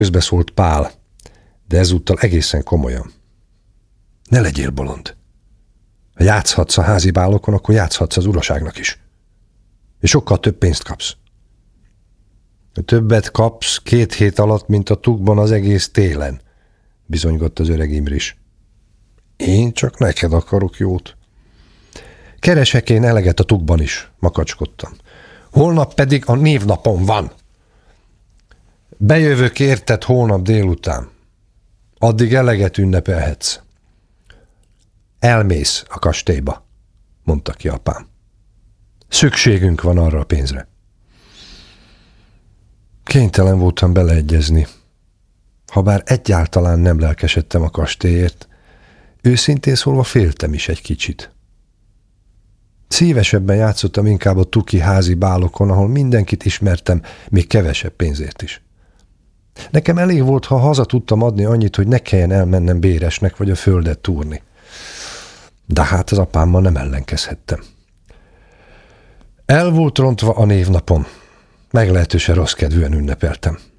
Közbeszólt Pál, de ezúttal egészen komolyan. Ne legyél bolond. Ha játszhatsz a házi bálokon, akkor játszhatsz az uraságnak is. És sokkal több pénzt kapsz. Többet kapsz 2 hét alatt, mint a tukban az egész télen, bizonygott az öreg Imris. Én csak neked akarok jót. Keresek én eleget a tukban is, makacskodtam. Holnap pedig a névnapom van. Bejövök érted holnap délután. Addig eleget ünnepelhetsz. Elmész a kastélyba, mondta ki apám. Szükségünk van arra a pénzre. Kénytelen voltam beleegyezni. Habár egyáltalán nem lelkesedtem a kastélyért, őszintén szólva féltem is egy kicsit. Szívesebben játszottam inkább a tuki házi bálokon, ahol mindenkit ismertem, még kevesebb pénzért is. Nekem elég volt, ha haza tudtam adni annyit, hogy ne kelljen elmennem béresnek vagy a földet túrni. De hát az apámmal nem ellenkezhettem. El volt rontva a névnapom. Meglehetősen rossz kedvűen ünnepeltem.